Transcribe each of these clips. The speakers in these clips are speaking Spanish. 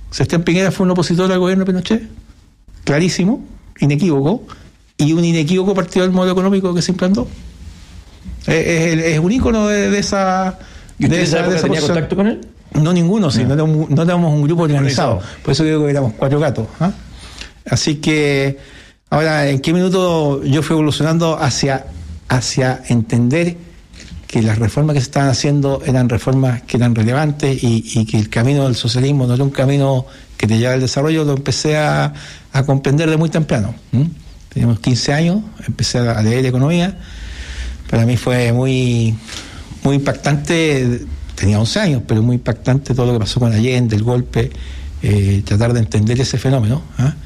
Sebastián Piñera fue un opositor al gobierno de Pinochet, clarísimo, inequívoco, y un inequívoco partido del modelo económico que se implantó. Es un ícono de esa... ¿Y usted en esa época tenía contacto con él? No, ninguno, sí, no éramos un grupo organizado. Por eso digo que éramos 4 gatos. ¿Ah? Así que, ahora, ¿en qué minuto yo fui evolucionando hacia entender que las reformas que se estaban haciendo eran reformas que eran relevantes y que el camino del socialismo no era un camino que te lleva al desarrollo? Lo empecé a comprender de muy temprano. Teníamos 15 años, empecé a leer economía. Para mí fue muy impactante. Tenía 11 años, pero muy impactante todo lo que pasó con Allende, el golpe, tratar de entender ese fenómeno.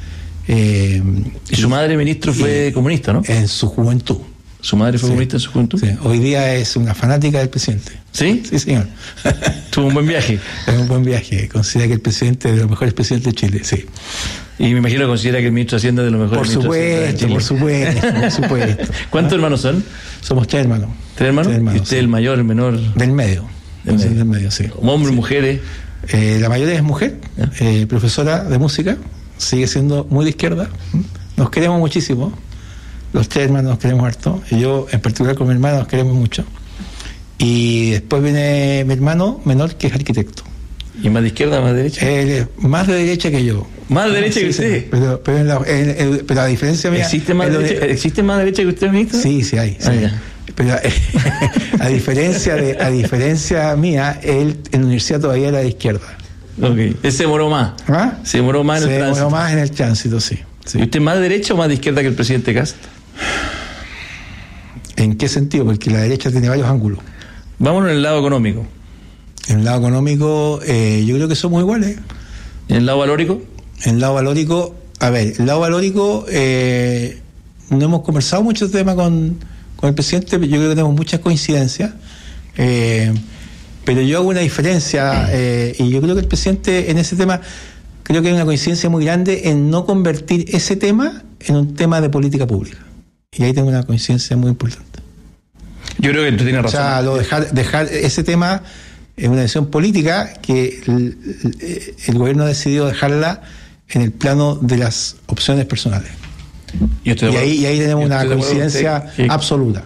¿Y su madre, ministro, fue comunista, no? En su juventud. ¿Su madre fue comunista en su juventud? Sí. Hoy día es una fanática del presidente. ¿Sí? Sí, señor. Tuvo un buen viaje. Es un buen viaje. Considera que el presidente es de los mejores presidentes de Chile, sí. Y me imagino que considera que el ministro de Hacienda es de los mejores ministros de Chile. Por supuesto. ¿Cuántos hermanos son? Somos 3 hermanos. ¿3 hermanos? ¿Y usted el mayor, el menor? Del medio. Del medio, sí. ¿Hombres, mujeres? La mayoría es mujer, profesora de música, sigue siendo muy de izquierda. Nos queremos muchísimo. Los 3 hermanos nos queremos harto. Y yo, en particular, con mi hermano, nos queremos mucho. Y después viene mi hermano menor, que es arquitecto. ¿Y más de izquierda, más de derecha? Más de derecha que yo. ¿Más de derecha que usted? Sí, pero a diferencia mía... ¿Existe más derecha que usted, ministro? Sí, hay. Sí. Pero a diferencia mía, él en la universidad todavía era de izquierda. Okay. Él se demoró más. ¿Ah? Se demoró más en el tránsito, sí. ¿Y usted más de derecha o más de izquierda que el presidente Kast? ¿En qué sentido? Porque la derecha tiene varios ángulos. Vámonos en el lado económico. En el lado económico, yo creo que somos iguales. ¿En el lado valórico? En el lado valórico, el lado valórico, no hemos conversado mucho este tema con el presidente, pero yo creo que tenemos muchas coincidencias. Pero yo hago una diferencia, y yo creo que el presidente en ese tema, creo que hay una coincidencia muy grande en no convertir ese tema en un tema de política pública. Y ahí tengo una coincidencia muy importante. Yo creo que tú tienes razón. O sea, dejar ese tema es una decisión política que el gobierno ha decidido dejarla en el plano de las opciones personales. Y ahí tenemos una coincidencia absoluta.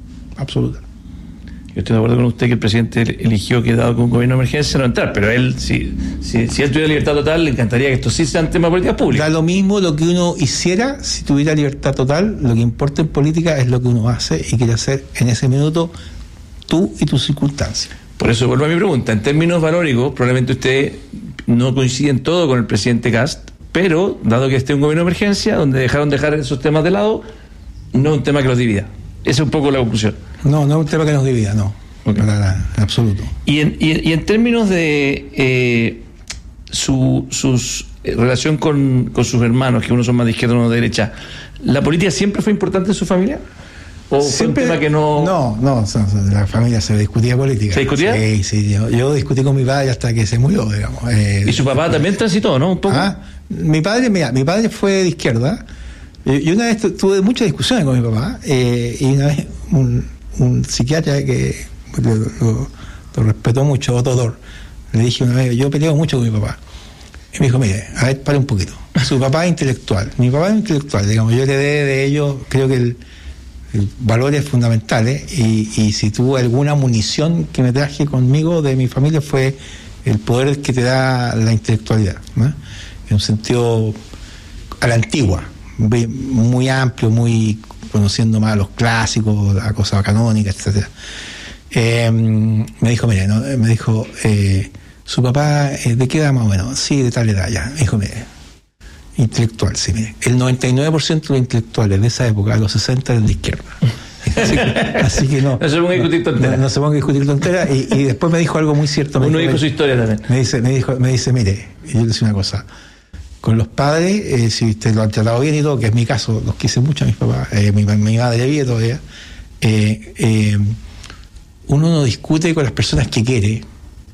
Yo estoy de acuerdo con usted que el presidente eligió que, dado con un gobierno de emergencia, no entrar, pero él, si él tuviera libertad total, le encantaría que esto sí sean temas de políticas públicas. Da lo mismo lo que uno hiciera si tuviera libertad total. Lo que importa en política es lo que uno hace y quiere hacer en ese minuto, tú y tus circunstancias. Por eso vuelvo a mi pregunta. En términos valóricos, probablemente usted no coincide en todo con el presidente Kast, pero dado que esté un gobierno de emergencia, donde dejaron esos temas de lado, no es un tema que los divida. Esa es un poco la conclusión. No es un tema que nos divida, no. Okay. En absoluto. Y en términos de su relación con sus hermanos, que unos son más de izquierda y unos de derecha, ¿la política siempre fue importante en su familia? ¿O siempre, fue un tema que no...? No, la familia se discutía política. ¿Se discutía? Sí, yo discutí con mi padre hasta que se murió, digamos. ¿Y su papá también transitó, no? Un poco. Mi padre fue de izquierda. Yo una vez tuve muchas discusiones con mi papá, y una vez un psiquiatra que lo respetó mucho, Otto Dor, le dije una vez, yo peleo mucho con mi papá. Y me dijo, mire, a ver, para un poquito. Su papá es intelectual, mi papá es intelectual, digamos, yo heredé de ellos, creo que el valores fundamentales, y si tuvo alguna munición que me traje conmigo de mi familia fue el poder que te da la intelectualidad, ¿no? En un sentido a la antigua, muy amplio, muy conociendo más los clásicos, la cosa canónica, etcétera. Me dijo, mire, ¿no? Su papá, ¿de qué edad más o menos? Sí, de tal edad ya. Me dijo, mire, intelectual, sí, mire. El 99% de los intelectuales de esa época, a los 60, eran de izquierda. Así que no. No se ponga a discutir tonteras. No se ponga a discutir tonteras. Y después me dijo algo muy cierto. Uno dijo su historia también. Me dice, mire, y yo le decía una cosa. Con los padres, si te lo han tratado bien y todo, que es mi caso, los quise mucho a mis papás, mi madre vive todavía, uno no discute con las personas que quiere,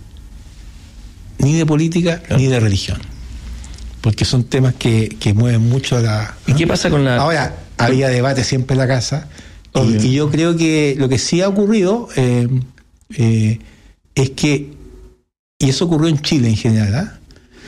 ni de política, claro, ni de religión, porque son temas que mueven mucho a la... ¿Y qué pasa con la...? Ahora, había debate siempre en la casa, y yo creo que lo que sí ha ocurrido es que, y eso ocurrió en Chile en general,